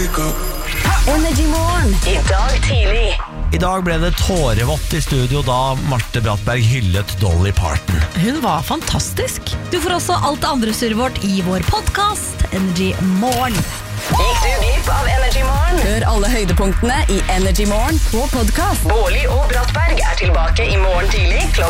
Energy Morgen. I dag tidlig. I dag ble det tårevått i studio da Marte Brattberg hyllet Dolly Parton. Hun var fantastisk. Du får også alt det andre surret vårt i vår podcast Energy Morgen. Gikk du glipp av Energy Morgen? Hør alle høydepunktene i Energy Morgen på podcast. Bårli og Brattberg er tilbake i morgen tidlig